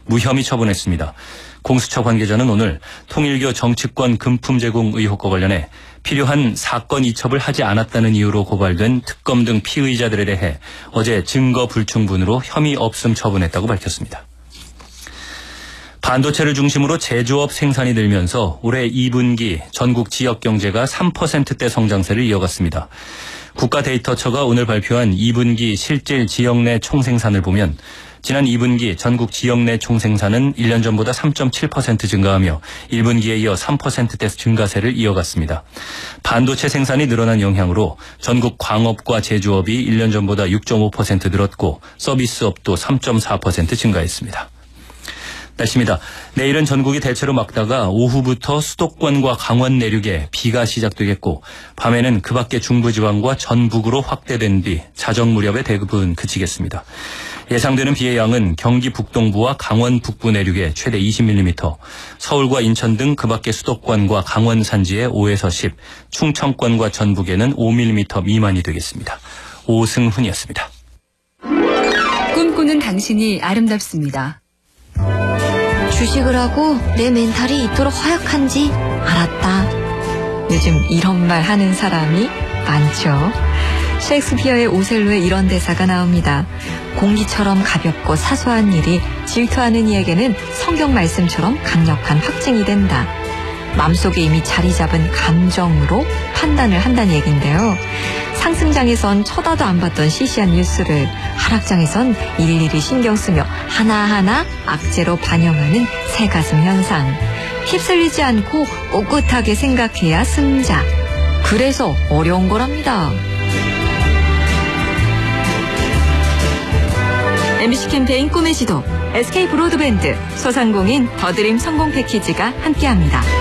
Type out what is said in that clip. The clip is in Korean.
무혐의 처분했습니다. 공수처 관계자는 오늘 통일교 정치권 금품 제공 의혹과 관련해 필요한 사건 이첩을 하지 않았다는 이유로 고발된 특검 등 피의자들에 대해 어제 증거 불충분으로 혐의 없음 처분했다고 밝혔습니다. 반도체를 중심으로 제조업 생산이 늘면서 올해 2분기 전국 지역 경제가 3%대 성장세를 이어갔습니다. 국가데이터처가 오늘 발표한 2분기 실질 지역 내 총생산을 보면 지난 2분기 전국 지역 내 총생산은 1년 전보다 3.7% 증가하며 1분기에 이어 3%대 증가세를 이어갔습니다. 반도체 생산이 늘어난 영향으로 전국 광업과 제조업이 1년 전보다 6.5% 늘었고 서비스업도 3.4% 증가했습니다. 날씨입니다. 내일은 전국이 대체로 맑다가 오후부터 수도권과 강원 내륙에 비가 시작되겠고 밤에는 그 밖의 중부지방과 전북으로 확대된 뒤 자정 무렵에 대부분 그치겠습니다. 예상되는 비의 양은 경기 북동부와 강원 북부 내륙에 최대 20mm, 서울과 인천 등 그 밖의 수도권과 강원 산지에 5에서 10, 충청권과 전북에는 5mm 미만이 되겠습니다. 오승훈이었습니다. 꿈꾸는 당신이 아름답습니다. 주식을 하고 내 멘탈이 이토록 허약한지 알았다. 요즘 이런 말 하는 사람이 많죠. 셰익스피어의 오셀로에 이런 대사가 나옵니다. 공기처럼 가볍고 사소한 일이 질투하는 이에게는 성경 말씀처럼 강력한 확증이 된다. 마음속에 이미 자리 잡은 감정으로 판단을 한다는 얘기인데요. 상승장에선 쳐다도 안 봤던 시시한 뉴스를 하락장에선 일일이 신경 쓰며 하나하나 악재로 반영하는 새가슴 현상. 휩쓸리지 않고 꿋꿋하게 생각해야 승자. 그래서 어려운 거랍니다. MBC 캠페인 꿈의 지도, SK 브로드밴드, 소상공인 더드림 성공 패키지가 함께합니다.